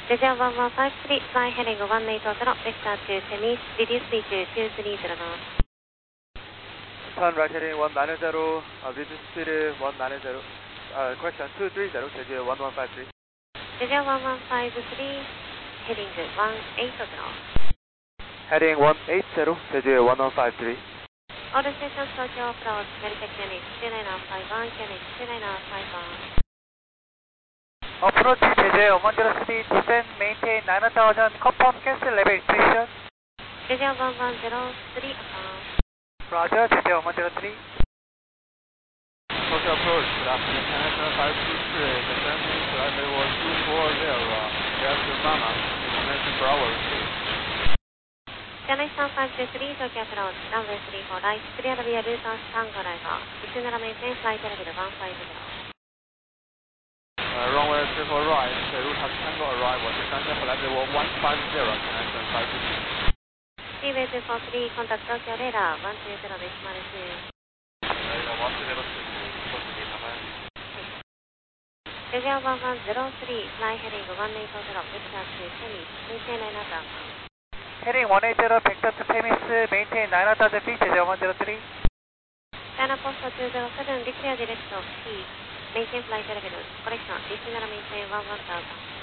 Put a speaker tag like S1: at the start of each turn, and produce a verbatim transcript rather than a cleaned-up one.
S1: ジェジャーワンワンファイブスリー、fly heading one eight zero, vector to Temis, reduce speed to two three zero knots.
S2: Turn right heading one nine zero, uh, reduce speed one nine zero, uh, correction two three zero, schedule one one five three.
S1: ジェジャーワンワンファイブスリー、heading one eight zero.
S2: Heading one eight zero, schedule one one five three.
S1: All stations Tokyo approach, Meritech Q N H two nine five one, Q N H two nine five one.
S3: Approach 제제 one zero three, descend, maintain nine thousand, confirm cancel level extension.
S1: ジェジャーワンワンゼロスリー、affirm.
S3: Roger, 제제 one zero three.
S2: Tokyo approach, good afternoon, Canada five two three, descending flight level two four zero, Delta Mama, destination Bravo two.
S1: Canada five two three, Tokyo approach, runway three four right, clear the via route of Tango Driver, Isunara maintain flight level one five zero.
S2: Uh, runway three four right, the route has Tango arrival, descending flight level one five zero, Canada five two three.
S1: Seaway two four three, contact Tokyo radar one two zero decimal two.
S2: Radar one two zero two.
S1: ジェジャーワンワンゼロスリー、fly heading one eight zero, vector to Temis, maintain nine thousand.
S3: Heading one eight zero, vector to Temis, maintain nine thousand feet, 제제 one zero three.
S1: China Post two zero seven, declare direct of speed, maintain flight level, correction, Isunara maintain one one thousand.